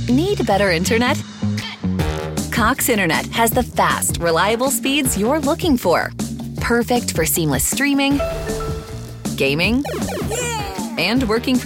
Need better internet? Cox Internet has the fast, reliable speeds you're looking for. Perfect for seamless streaming, gaming, and working from